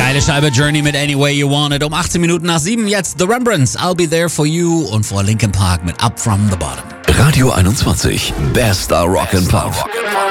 Geile Scheibe Journey mit Any Way You Want It. Um 18 Minuten nach 7 jetzt The Rembrandts, I'll Be There For You und vor Linkin Park mit Up From The Bottom. Radio 21, bester Rock and Pop.